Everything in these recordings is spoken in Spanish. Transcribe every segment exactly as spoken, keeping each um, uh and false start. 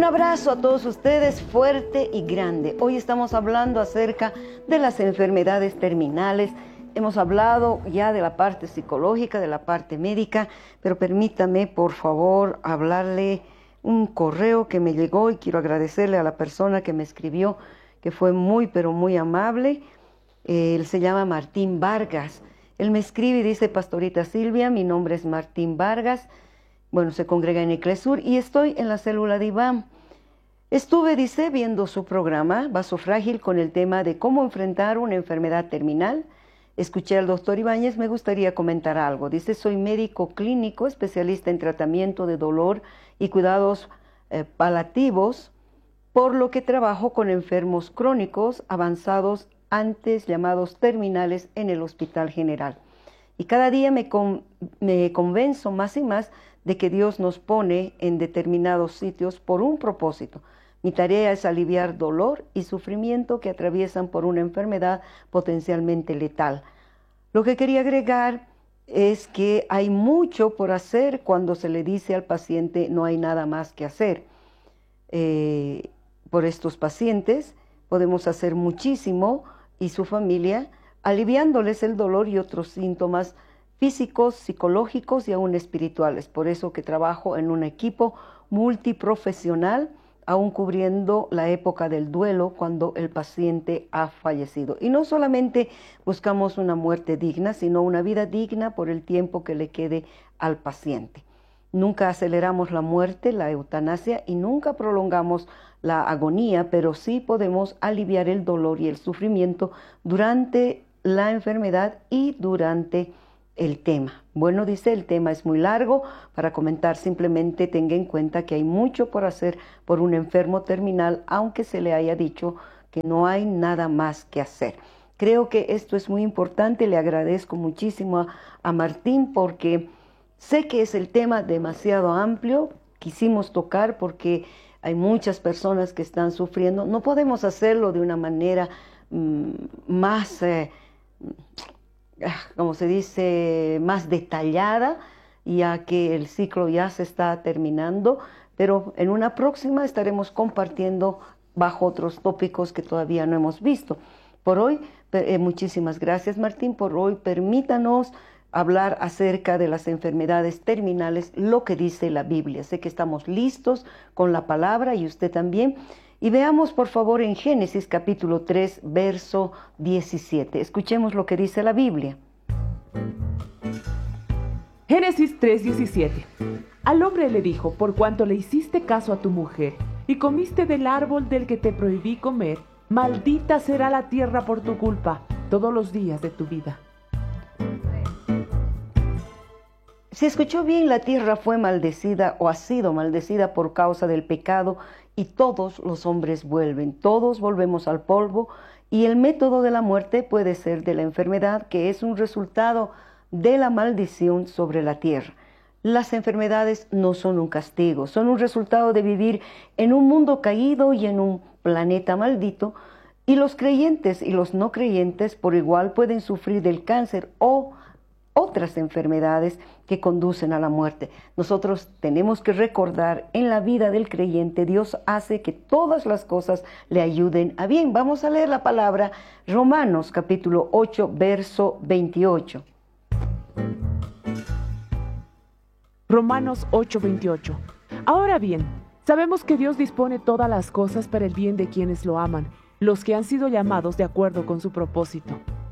abrazo a todos ustedes fuerte y grande. Hoy estamos hablando acerca de las enfermedades terminales. Hemos hablado ya de la parte psicológica, de la parte médica, pero permítame por favor hablarle un correo que me llegó y quiero agradecerle a la persona que me escribió, que fue muy pero muy amable. Él se llama Martín Vargas. Él me escribe y dice: Pastorita Silvia, mi nombre es Martín Vargas. Bueno, se congrega en Eclesur y estoy en la célula de Iván. Estuve, dice, viendo su programa Vaso Frágil con el tema de cómo enfrentar una enfermedad terminal. Escuché al doctor Ibáñez, me gustaría comentar algo. Dice: soy médico clínico, especialista en tratamiento de dolor y cuidados eh, paliativos, por lo que trabajo con enfermos crónicos avanzados, antes llamados terminales, en el Hospital General. Y cada día me, con, me convenzo más y más de que Dios nos pone en determinados sitios por un propósito. Mi tarea es aliviar dolor y sufrimiento que atraviesan por una enfermedad potencialmente letal. Lo que quería agregar es que hay mucho por hacer cuando se le dice al paciente no hay nada más que hacer. Eh, por estos pacientes podemos hacer muchísimo y su familia, aliviándoles el dolor y otros síntomas físicos, psicológicos y aún espirituales. Por eso que trabajo en un equipo multiprofesional, aún cubriendo la época del duelo cuando el paciente ha fallecido. Y no solamente buscamos una muerte digna, sino una vida digna por el tiempo que le quede al paciente. Nunca aceleramos la muerte, la eutanasia, y nunca prolongamos la agonía, pero sí podemos aliviar el dolor y el sufrimiento durante la enfermedad y durante el tema. Bueno, dice, el tema es muy largo para comentar, simplemente tenga en cuenta que hay mucho por hacer por un enfermo terminal, aunque se le haya dicho que no hay nada más que hacer. Creo que esto es muy importante, le agradezco muchísimo a, a Martín porque sé que es el tema demasiado amplio, quisimos tocar porque hay muchas personas que están sufriendo, no podemos hacerlo de una manera mmm, más... Eh, como se dice, más detallada, ya que el ciclo ya se está terminando, pero en una próxima estaremos compartiendo bajo otros tópicos que todavía no hemos visto. Por hoy, eh, muchísimas gracias Martín, por hoy permítanos hablar acerca de las enfermedades terminales, lo que dice la Biblia. Sé que estamos listos con la palabra y usted también. Y veamos por favor en Génesis capítulo tres, verso diecisiete. Escuchemos lo que dice la Biblia. Génesis tres, diecisiete. Al hombre le dijo: por cuanto le hiciste caso a tu mujer y comiste del árbol del que te prohibí comer, maldita será la tierra por tu culpa todos los días de tu vida. Si escuchó bien, la tierra fue maldecida o ha sido maldecida por causa del pecado y todos los hombres vuelven, todos volvemos al polvo y el método de la muerte puede ser de la enfermedad, que es un resultado de la maldición sobre la tierra. Las enfermedades no son un castigo, son un resultado de vivir en un mundo caído y en un planeta maldito, y los creyentes y los no creyentes por igual pueden sufrir del cáncer o otras enfermedades que conducen a la muerte. Nosotros tenemos que recordar, en la vida del creyente Dios hace que todas las cosas le ayuden a bien. Vamos a leer la palabra Romanos capítulo ocho, verso veintiocho. Romanos ocho, veintiocho. Ahora bien, sabemos que Dios dispone todas las cosas para el bien de quienes lo aman, los que han sido llamados de acuerdo con su propósito.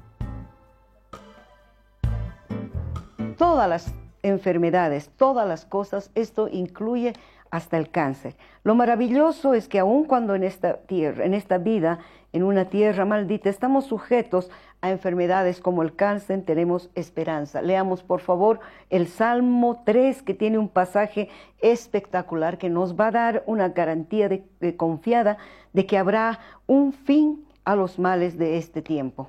Todas las enfermedades, todas las cosas, esto incluye hasta el cáncer. Lo maravilloso es que aun cuando en esta tierra, en esta vida, en una tierra maldita, estamos sujetos a enfermedades como el cáncer, tenemos esperanza. Leamos por favor el Salmo tres, que tiene un pasaje espectacular que nos va a dar una garantía de, de confiada de que habrá un fin a los males de este tiempo.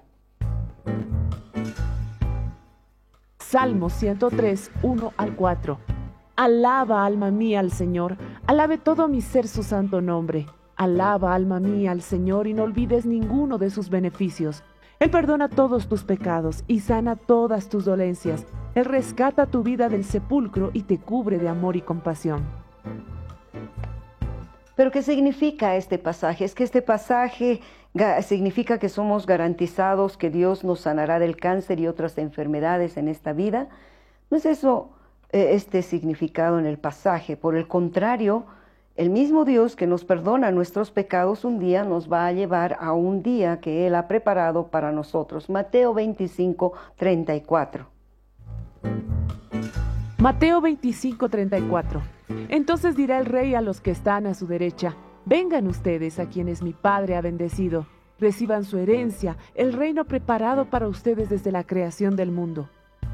Salmo ciento tres, uno al cuatro. Alaba, alma mía, al Señor. Alabe todo mi ser su santo nombre. Alaba, alma mía, al Señor, y no olvides ninguno de sus beneficios. Él perdona todos tus pecados y sana todas tus dolencias. Él rescata tu vida del sepulcro y te cubre de amor y compasión. Pero ¿qué significa este pasaje? Es que este pasaje significa que somos garantizados que Dios nos sanará del cáncer y otras enfermedades en esta vida. No es eso eh, este significado en el pasaje. Por el contrario, el mismo Dios que nos perdona nuestros pecados un día nos va a llevar a un día que Él ha preparado para nosotros. Mateo veinticinco, treinta y cuatro. Mateo veinticinco, treinta y cuatro. Entonces dirá el rey a los que están a su derecha: vengan ustedes a quienes mi Padre ha bendecido, reciban su herencia, el reino preparado para ustedes desde la creación del mundo.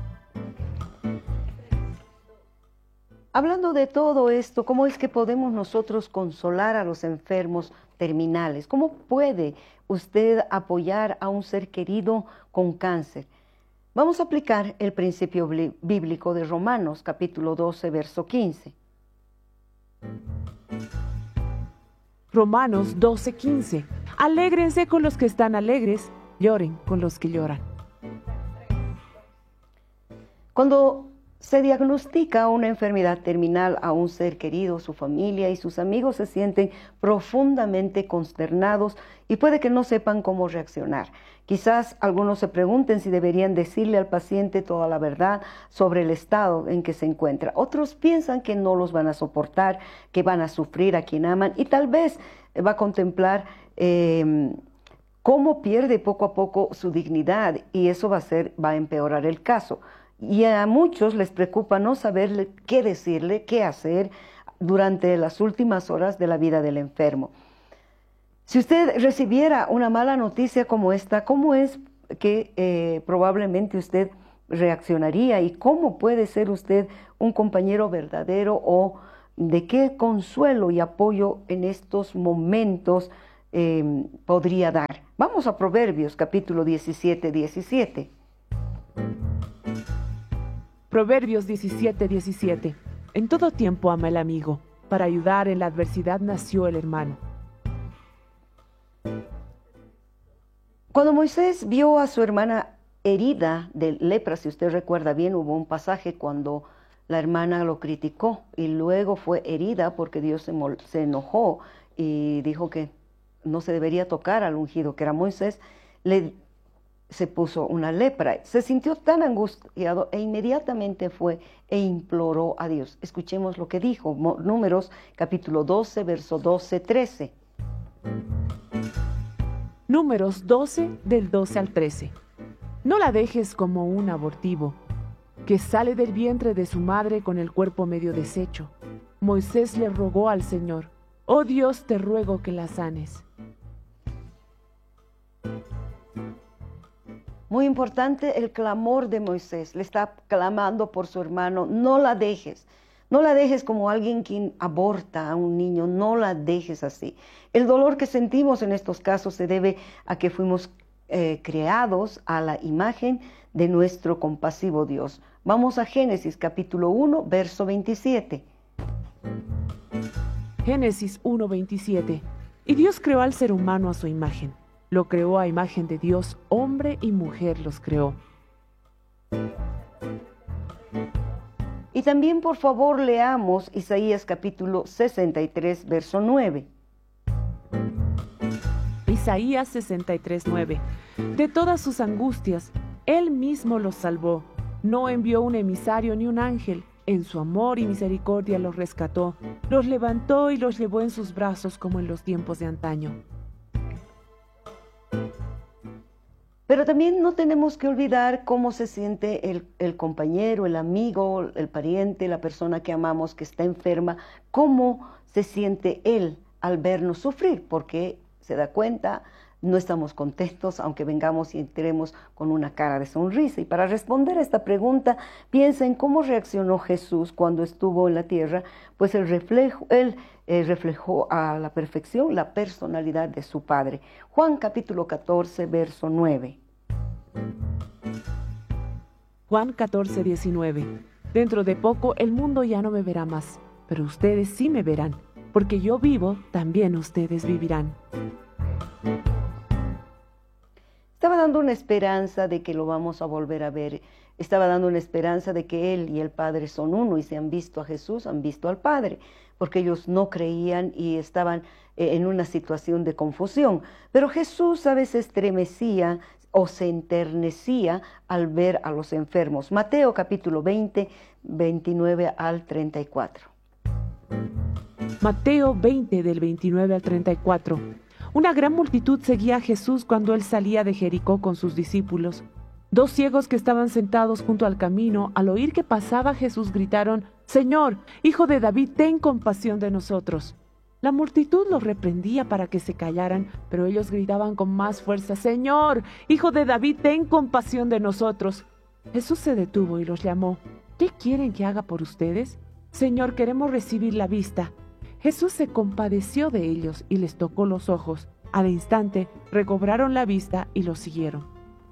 Hablando de todo esto, ¿cómo es que podemos nosotros consolar a los enfermos terminales? ¿Cómo puede usted apoyar a un ser querido con cáncer? Vamos a aplicar el principio bíblico de Romanos, capítulo doce, verso quince. Romanos doce, quince. Alégrense con los que están alegres, lloren con los que lloran. Cuando se diagnostica una enfermedad terminal a un ser querido, su familia y sus amigos se sienten profundamente consternados y puede que no sepan cómo reaccionar. Quizás algunos se pregunten si deberían decirle al paciente toda la verdad sobre el estado en que se encuentra. Otros piensan que no los van a soportar, que van a sufrir a quien aman y tal vez va a contemplar eh, cómo pierde poco a poco su dignidad y eso va a ser, va a empeorar el caso. Y a muchos les preocupa no saber qué decirle, qué hacer durante las últimas horas de la vida del enfermo. Si usted recibiera una mala noticia como esta, ¿cómo es que eh, probablemente usted reaccionaría? ¿Y cómo puede ser usted un compañero verdadero o de qué consuelo y apoyo en estos momentos eh, podría dar? Vamos a Proverbios, capítulo diecisiete, diecisiete. Proverbios diecisiete, diecisiete. En todo tiempo ama el amigo, para ayudar en la adversidad nació el hermano. Cuando Moisés vio a su hermana herida de lepra, si usted recuerda bien, hubo un pasaje cuando la hermana lo criticó y luego fue herida porque Dios se, se enojó y dijo que no se debería tocar al ungido, que era Moisés, le se puso una lepra. Se sintió tan angustiado e inmediatamente fue e imploró a Dios. Escuchemos lo que dijo, Números capítulo doce, verso doce, trece. Números doce, del doce al trece. No la dejes como un abortivo, que sale del vientre de su madre con el cuerpo medio deshecho. Moisés le rogó al Señor: oh Dios, te ruego que la sanes. Muy importante el clamor de Moisés. Le está clamando por su hermano. No la dejes. No la dejes como alguien que aborta a un niño. No la dejes así. El dolor que sentimos en estos casos se debe a que fuimos eh, creados a la imagen de nuestro compasivo Dios. Vamos a Génesis capítulo uno, verso veintisiete. Génesis uno, veintisiete. Y Dios creó al ser humano a su imagen. Lo creó a imagen de Dios, hombre y mujer los creó. Y también, por favor, leamos Isaías capítulo sesenta y tres, verso nueve. Isaías sesenta y tres, nueve. De todas sus angustias, Él mismo los salvó. No envió un emisario ni un ángel. En su amor y misericordia los rescató. Los levantó y los llevó en sus brazos como en los tiempos de antaño. Pero también no tenemos que olvidar cómo se siente el, el compañero, el amigo, el pariente, la persona que amamos que está enferma, cómo se siente él al vernos sufrir, porque se da cuenta, no estamos contentos, aunque vengamos y entremos con una cara de sonrisa. Y para responder a esta pregunta, piensa en cómo reaccionó Jesús cuando estuvo en la tierra, pues el reflejo, él eh, reflejó a la perfección la personalidad de su Padre. Juan capítulo catorce, verso nueve. Juan catorce, diecinueve. Dentro de poco el mundo ya no me verá más, pero ustedes sí me verán, porque yo vivo, también ustedes vivirán. Estaba dando una esperanza de que lo vamos a volver a ver. Estaba dando una esperanza de que Él y el Padre son uno, y si han visto a Jesús, han visto al Padre, porque ellos no creían y estaban eh, en una situación de confusión. Pero Jesús a veces estremecía o se enternecía al ver a los enfermos. Mateo capítulo veinte, veintinueve al treinta y cuatro. Mateo veinte del veintinueve al treinta y cuatro. Una gran multitud seguía a Jesús cuando él salía de Jericó con sus discípulos. Dos ciegos que estaban sentados junto al camino, al oír que pasaba Jesús, gritaron: «Señor, Hijo de David, ten compasión de nosotros». La multitud los reprendía para que se callaran, pero ellos gritaban con más fuerza: «Señor, Hijo de David, ten compasión de nosotros». Jesús se detuvo y los llamó. «¿Qué quieren que haga por ustedes?». «Señor, queremos recibir la vista». Jesús se compadeció de ellos y les tocó los ojos. Al instante recobraron la vista y los siguieron.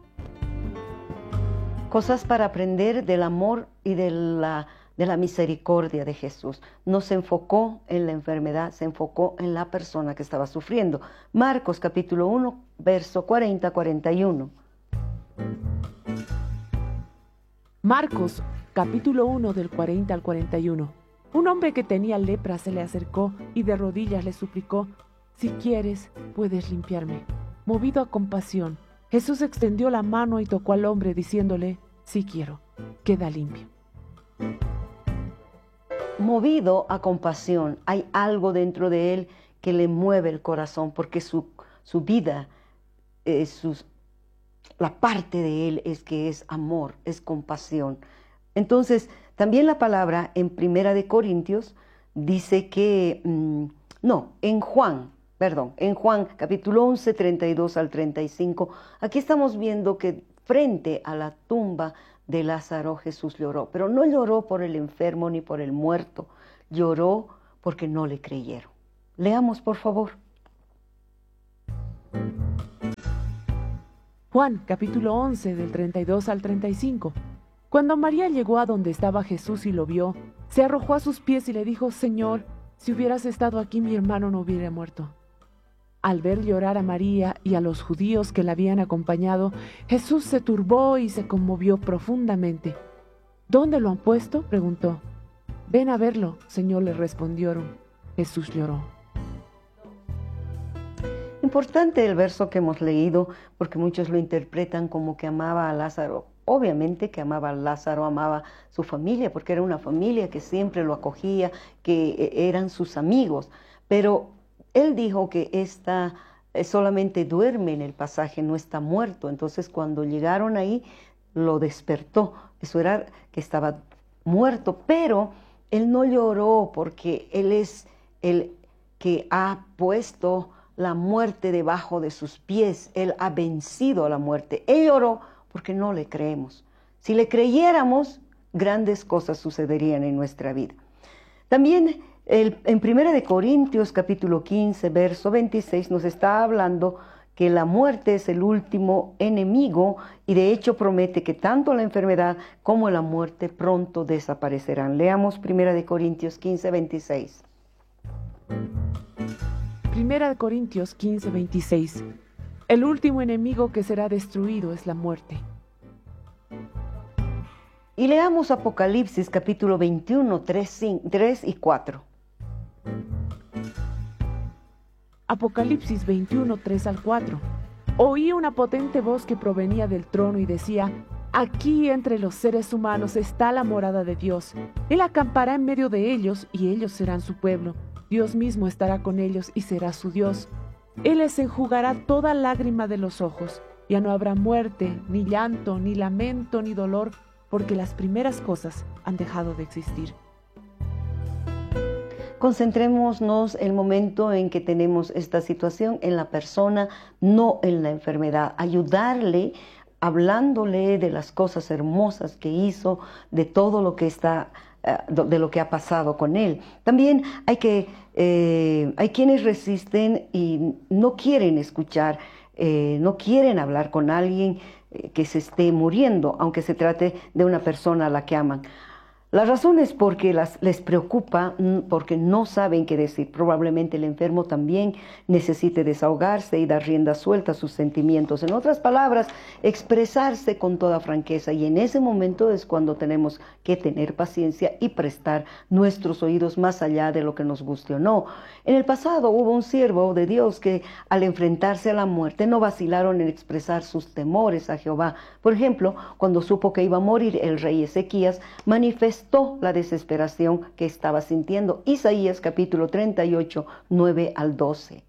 Cosas para aprender del amor y de la, de la misericordia de Jesús. No se enfocó en la enfermedad, se enfocó en la persona que estaba sufriendo. Marcos capítulo uno, verso cuarenta a cuarenta y uno. Marcos capítulo uno del cuarenta al cuarenta y uno. Un hombre que tenía lepra se le acercó y de rodillas le suplicó: «Si quieres, puedes limpiarme». Movido a compasión, Jesús extendió la mano y tocó al hombre diciéndole: «Sí quiero, queda limpio». Movido a compasión, hay algo dentro de él que le mueve el corazón, porque su, su vida, eh, sus, la parte de él es que es amor, es compasión. Entonces, también la palabra en Primera de Corintios dice que, mmm, no, en Juan, perdón, en Juan capítulo once, treinta y dos al treinta y cinco, aquí estamos viendo que frente a la tumba de Lázaro Jesús lloró, pero no lloró por el enfermo ni por el muerto, lloró porque no le creyeron. Leamos, por favor. Juan capítulo once del treinta y dos al treinta y cinco. Cuando María llegó a donde estaba Jesús y lo vio, se arrojó a sus pies y le dijo: «Señor, si hubieras estado aquí, mi hermano no hubiera muerto». Al ver llorar a María y a los judíos que la habían acompañado, Jesús se turbó y se conmovió profundamente. «¿Dónde lo han puesto?», preguntó. «Ven a verlo», Señor, le respondieron. Jesús lloró. Importante el verso que hemos leído, porque muchos lo interpretan como que amaba a Lázaro. Obviamente que amaba a Lázaro, amaba su familia, porque era una familia que siempre lo acogía, que eran sus amigos. Pero él dijo que esta solamente duerme en el pasaje, no está muerto. Entonces cuando llegaron ahí, lo despertó. Eso era que estaba muerto, pero él no lloró porque él es el que ha puesto la muerte debajo de sus pies. Él ha vencido a la muerte. Él lloró porque no le creemos. Si le creyéramos, grandes cosas sucederían en nuestra vida. También el, en Primera de Corintios capítulo quince, verso veintiséis, nos está hablando que la muerte es el último enemigo, y de hecho promete que tanto la enfermedad como la muerte pronto desaparecerán. Leamos Primera de Corintios quince, veintiséis. Primera de Corintios quince, veintiséis. El último enemigo que será destruido es la muerte. Y leamos Apocalipsis capítulo veintiuno, tres y cuatro. Apocalipsis veintiuno, tres al cuatro. Oí una potente voz que provenía del trono y decía: «Aquí entre los seres humanos está la morada de Dios. Él acampará en medio de ellos y ellos serán su pueblo. Dios mismo estará con ellos y será su Dios. Él les enjugará toda lágrima de los ojos. Ya no habrá muerte, ni llanto, ni lamento, ni dolor, porque las primeras cosas han dejado de existir». Concentrémonos el momento en que tenemos esta situación en la persona, no en la enfermedad. Ayudarle, hablándole de las cosas hermosas que hizo, de todo lo que está, de lo que ha pasado con él. También hay que, eh, hay quienes resisten y no quieren escuchar, eh, no quieren hablar con alguien que se esté muriendo, aunque se trate de una persona a la que aman. La razón es porque las, les preocupa, porque no saben qué decir. Probablemente el enfermo también necesite desahogarse y dar rienda suelta a sus sentimientos. En otras palabras, expresarse con toda franqueza. Y en ese momento es cuando tenemos que tener paciencia y prestar nuestros oídos más allá de lo que nos guste o no. En el pasado hubo un siervo de Dios que al enfrentarse a la muerte no vacilaron en expresar sus temores a Jehová. Por ejemplo, cuando supo que iba a morir el rey Ezequías, manifestó la desesperación que estaba sintiendo. Isaías capítulo treinta y ocho, nueve al doce.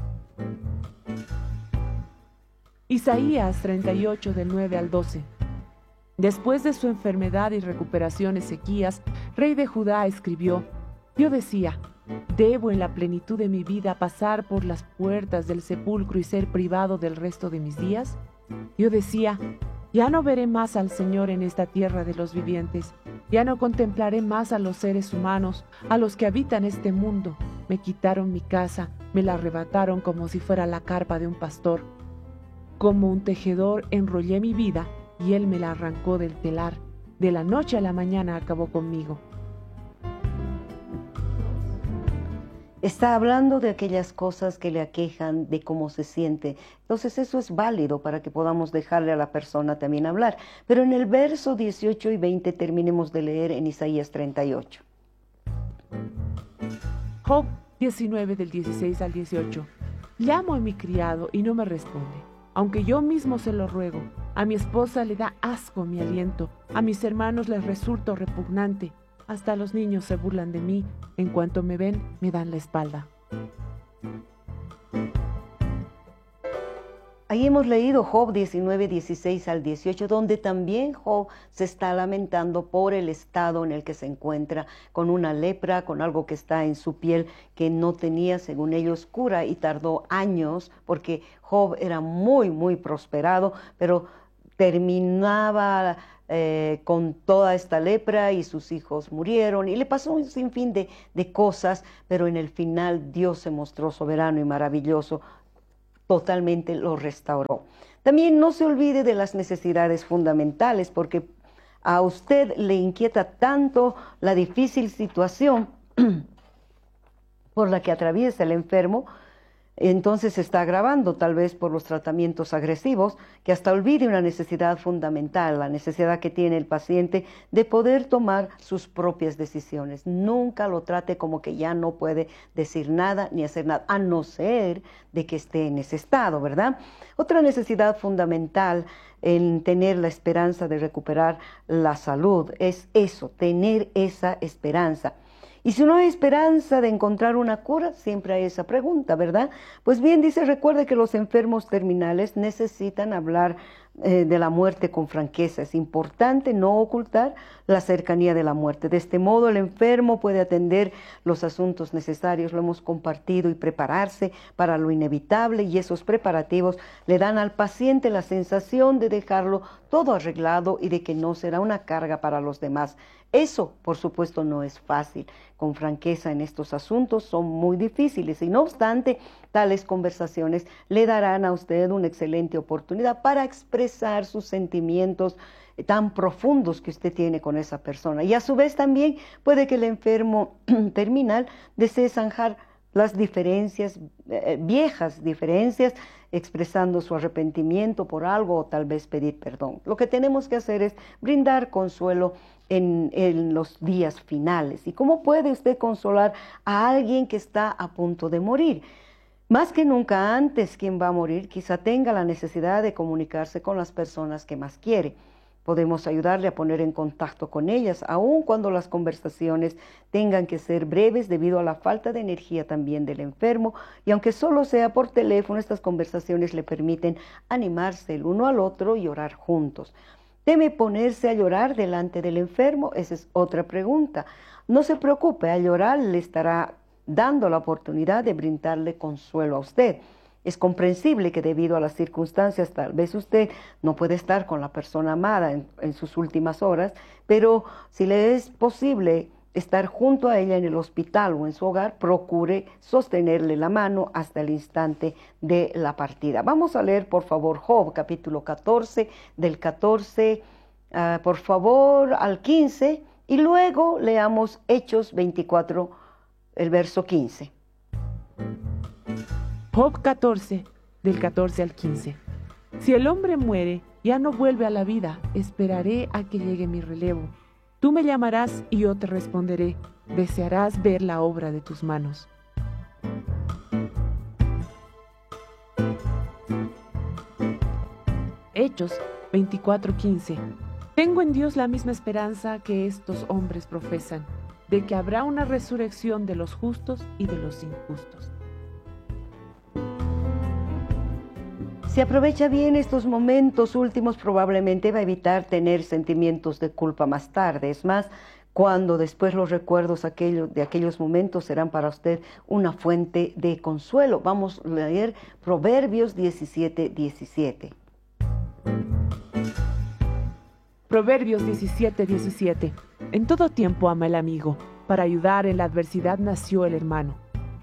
Isaías treinta y ocho del nueve al doce. Después de su enfermedad y recuperación, Ezequías, rey de Judá, escribió: Yo decía, ¿debo en la plenitud de mi vida pasar por las puertas del sepulcro y ser privado del resto de mis días? Yo decía, ya no veré más al Señor en esta tierra de los vivientes. Ya no contemplaré más a los seres humanos, a los que habitan este mundo. Me quitaron mi casa, me la arrebataron como si fuera la carpa de un pastor. Como un tejedor enrollé mi vida y él me la arrancó del telar. De la noche a la mañana acabó conmigo. Está hablando de aquellas cosas que le aquejan, de cómo se siente. Entonces eso es válido para que podamos dejarle a la persona también hablar. Pero en el verso dieciocho y veinte terminemos de leer en Isaías treinta y ocho. Job diecinueve del dieciséis al dieciocho. Llamo a mi criado y no me responde, aunque yo mismo se lo ruego. A mi esposa le da asco mi aliento, a mis hermanos les resulto repugnante. Hasta los niños se burlan de mí, en cuanto me ven, me dan la espalda. Ahí hemos leído Job diecinueve, dieciséis al dieciocho, donde también Job se está lamentando por el estado en el que se encuentra, con una lepra, con algo que está en su piel que no tenía, según ellos, cura, y tardó años, porque Job era muy, muy prosperado, pero terminaba Eh, con toda esta lepra y sus hijos murieron y le pasó un sinfín de, de cosas, pero en el final Dios se mostró soberano y maravilloso, totalmente lo restauró. También no se olvide de las necesidades fundamentales, porque a usted le inquieta tanto la difícil situación por la que atraviesa el enfermo. Entonces se está agravando, tal vez por los tratamientos agresivos, que hasta olvide una necesidad fundamental, la necesidad que tiene el paciente de poder tomar sus propias decisiones. Nunca lo trate como que ya no puede decir nada ni hacer nada, a no ser de que esté en ese estado, ¿verdad? Otra necesidad fundamental en tener la esperanza de recuperar la salud es eso, tener esa esperanza. Y si no hay esperanza de encontrar una cura, siempre hay esa pregunta, ¿verdad? Pues bien, dice, recuerde que los enfermos terminales necesitan hablar eh, de la muerte con franqueza. Es importante no ocultar la cercanía de la muerte. De este modo, el enfermo puede atender los asuntos necesarios, lo hemos compartido, y prepararse para lo inevitable, y esos preparativos le dan al paciente la sensación de dejarlo todo arreglado y de que no será una carga para los demás. Eso, por supuesto, no es fácil. Con franqueza en estos asuntos son muy difíciles y no obstante, tales conversaciones le darán a usted una excelente oportunidad para expresar sus sentimientos tan profundos que usted tiene con esa persona. Y a su vez también puede que el enfermo terminal desee zanjar las diferencias, eh, viejas diferencias, expresando su arrepentimiento por algo o tal vez pedir perdón. Lo que tenemos que hacer es brindar consuelo en, en los días finales. ¿Y cómo puede usted consolar a alguien que está a punto de morir? Más que nunca antes, quien va a morir quizá tenga la necesidad de comunicarse con las personas que más quiere. Podemos ayudarle a poner en contacto con ellas, aun cuando las conversaciones tengan que ser breves debido a la falta de energía también del enfermo, y aunque solo sea por teléfono, estas conversaciones le permiten animarse el uno al otro y orar juntos. ¿Teme ponerse a llorar delante del enfermo? Esa es otra pregunta. No se preocupe, al llorar le estará dando la oportunidad de brindarle consuelo a usted. Es comprensible que debido a las circunstancias tal vez usted no puede estar con la persona amada en, en sus últimas horas, pero si le es posible estar junto a ella en el hospital o en su hogar, procure sostenerle la mano hasta el instante de la partida. Vamos a leer por favor Job capítulo catorce, del catorce uh, por favor al quince, y luego leamos Hechos veinticuatro, el verso quince. Job catorce, del catorce al quince. Si el hombre muere, ya no vuelve a la vida, esperaré a que llegue mi relevo. Tú me llamarás y yo te responderé, desearás ver la obra de tus manos. Hechos veinticuatro, quince. Tengo en Dios la misma esperanza que estos hombres profesan, de que habrá una resurrección de los justos y de los injustos. Si aprovecha bien estos momentos últimos, probablemente va a evitar tener sentimientos de culpa más tarde. Es más, cuando después los recuerdos aquellos, de aquellos momentos serán para usted una fuente de consuelo. Vamos a leer Proverbios diecisiete, diecisiete. Proverbios diecisiete, diecisiete. En todo tiempo ama el amigo, para ayudar en la adversidad nació el hermano.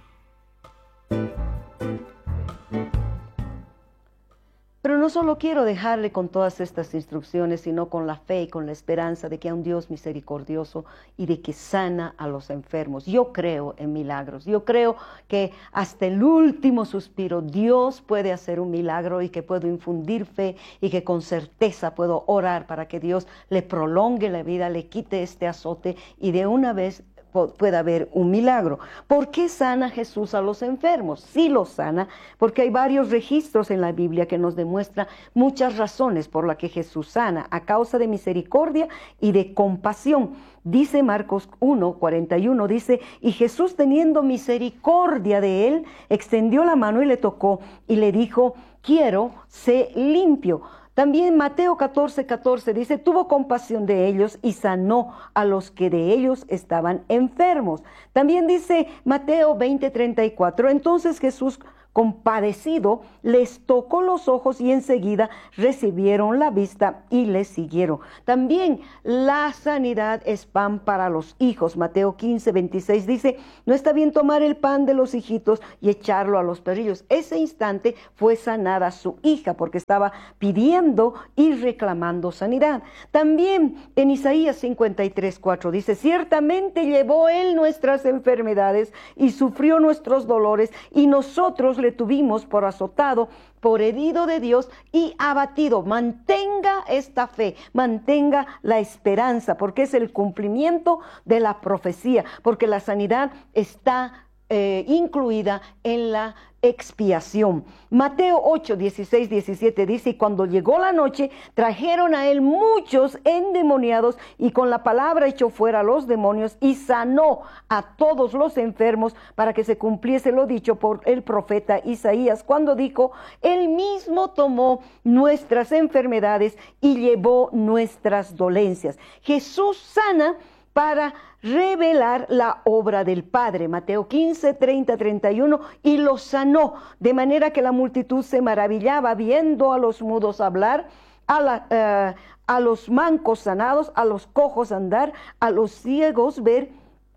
Pero no solo quiero dejarle con todas estas instrucciones, sino con la fe y con la esperanza de que hay un Dios misericordioso y de que sana a los enfermos. Yo creo en milagros. Yo creo que hasta el último suspiro Dios puede hacer un milagro y que puedo infundir fe y que con certeza puedo orar para que Dios le prolongue la vida, le quite este azote y de una vez pueda haber un milagro. ¿Por qué sana Jesús a los enfermos? Sí los sana, porque hay varios registros en la Biblia que nos demuestran muchas razones por las que Jesús sana, a causa de misericordia y de compasión. Dice Marcos uno, cuarenta y uno, dice, y Jesús teniendo misericordia de él, extendió la mano y le tocó y le dijo, quiero, sé limpio. También Mateo catorce, catorce dice, tuvo compasión de ellos y sanó a los que de ellos estaban enfermos. También dice Mateo veinte, treinta y cuatro, entonces Jesús, compadecido, les tocó los ojos y enseguida recibieron la vista y les siguieron. También la sanidad es pan para los hijos. Mateo quince, veintiséis dice, no está bien tomar el pan de los hijitos y echarlo a los perrillos. Ese instante fue sanada su hija porque estaba pidiendo y reclamando sanidad. También en Isaías cincuenta y tres, cuatro dice, ciertamente llevó él nuestras enfermedades y sufrió nuestros dolores y nosotros le tuvimos por azotado, por herido de Dios y abatido. Mantenga esta fe, mantenga la esperanza, porque es el cumplimiento de la profecía, porque la sanidad está eh, incluida en la expiación. Mateo ocho, dieciséis, diecisiete dice, y cuando llegó la noche, trajeron a él muchos endemoniados y con la palabra echó fuera a los demonios y sanó a todos los enfermos para que se cumpliese lo dicho por el profeta Isaías cuando dijo, él mismo tomó nuestras enfermedades y llevó nuestras dolencias. Jesús sana para revelar la obra del Padre. Mateo quince, treinta, treinta y uno, y los sanó, de manera que la multitud se maravillaba viendo a los mudos hablar, a, la, uh, a los mancos sanados, a los cojos andar, a los ciegos ver,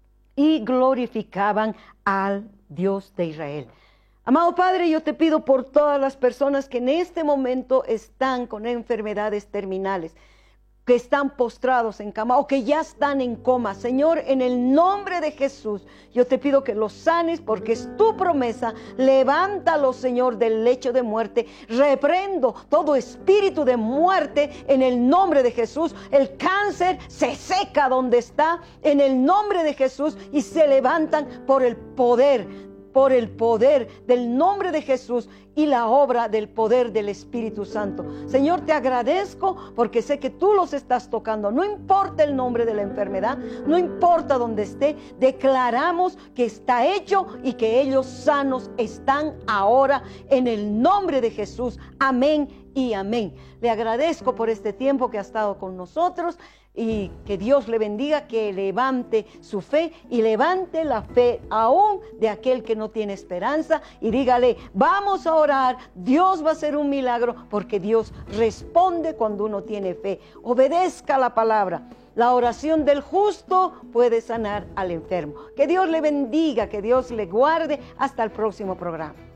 y glorificaban al Dios de Israel. Amado Padre, yo te pido por todas las personas que en este momento están con enfermedades terminales, que están postrados en cama o que ya están en coma. Señor, en el nombre de Jesús, yo te pido que los sanes porque es tu promesa. Levántalos, Señor, del lecho de muerte. Reprendo todo espíritu de muerte en el nombre de Jesús. El cáncer se seca donde está en el nombre de Jesús y se levantan por el poder por el poder del nombre de Jesús y la obra del poder del Espíritu Santo. Señor, te agradezco porque sé que tú los estás tocando. No importa el nombre de la enfermedad, no importa dónde esté, declaramos que está hecho y que ellos sanos están ahora en el nombre de Jesús. Amén y amén. Le agradezco por este tiempo que ha estado con nosotros. Y que Dios le bendiga, que levante su fe y levante la fe aún de aquel que no tiene esperanza y dígale, vamos a orar, Dios va a hacer un milagro porque Dios responde cuando uno tiene fe. Obedezca la palabra. La oración del justo puede sanar al enfermo. Que Dios le bendiga, que Dios le guarde. Hasta el próximo programa.